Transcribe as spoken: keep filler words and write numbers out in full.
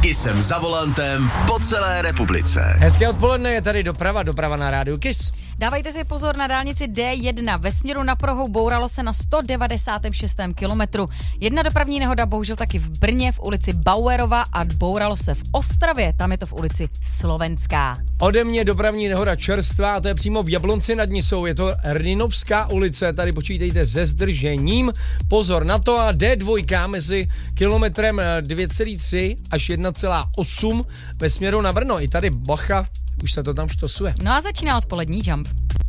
Kissem za volantem po celé republice. Hezké odpoledne, je tady doprava, doprava na rádiu Kiss. Dávajte si pozor na dálnici D jedna. Ve směru na Prahu bouralo se na sto devadesátém šestém kilometru. Jedna dopravní nehoda bohužel taky v Brně v ulici Bauerova a bouralo se v Ostravě, tam je to v ulici Slovenská. Ode mě dopravní nehoda čerstvá, a to je přímo v Jablonci nad Nisou, je to Rninovská ulice, tady počítejte se zdržením. Pozor na to a D dva mezi kilometrem dvě celá tři až jedna celá osm ve směru na Brno. I tady bacha, už se to tam štosuje. No a začíná odpolední Jump.